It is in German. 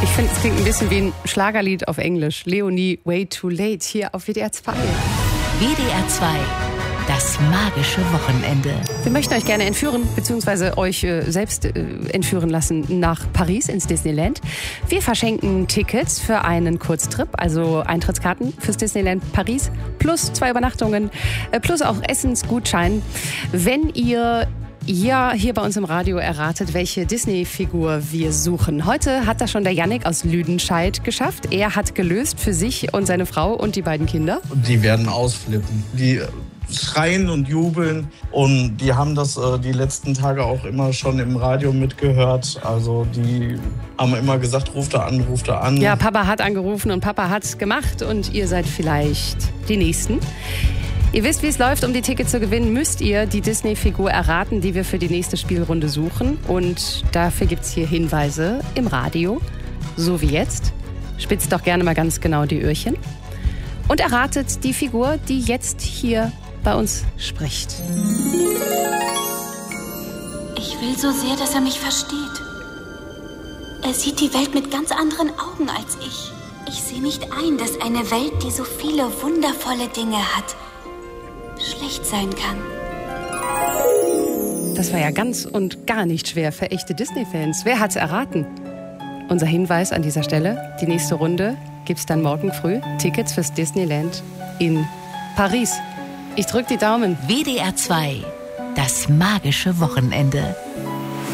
Ich finde, es klingt ein bisschen wie ein Schlagerlied auf Englisch. Leonie, Way Too Late, hier auf WDR 2. WDR 2, das magische Wochenende. Wir möchten euch gerne entführen, beziehungsweise euch selbst entführen lassen nach Paris ins Disneyland. Wir verschenken Tickets für einen Kurztrip, also Eintrittskarten fürs Disneyland Paris, plus 2 Übernachtungen, plus auch Essensgutschein. Wenn ihr hier bei uns im Radio erratet, welche Disney-Figur wir suchen. Heute hat das schon der Yannick aus Lüdenscheid geschafft. Er hat gelöst für sich und seine Frau und die beiden Kinder. Die werden ausflippen. Die schreien und jubeln und die haben das die letzten Tage auch immer schon im Radio mitgehört. Also die haben immer gesagt, ruft er an, ruft er an. Ja, Papa hat angerufen und Papa hat's gemacht und ihr seid vielleicht die Nächsten. Ihr wisst, wie es läuft. Um die Tickets zu gewinnen, müsst ihr die Disney-Figur erraten, die wir für die nächste Spielrunde suchen. Und dafür gibt's hier Hinweise im Radio, so wie jetzt. Spitzt doch gerne mal ganz genau die Öhrchen. Und erratet die Figur, die jetzt hier bei uns spricht. Ich will so sehr, dass er mich versteht. Er sieht die Welt mit ganz anderen Augen als ich. Ich sehe nicht ein, dass eine Welt, die so viele wundervolle Dinge hat, schlecht sein kann. Das war ja ganz und gar nicht schwer für echte Disney-Fans. Wer hat's erraten? Unser Hinweis an dieser Stelle: Die nächste Runde gibt's dann morgen früh. Tickets fürs Disneyland in Paris. Ich drück die Daumen. WDR 2, das magische Wochenende.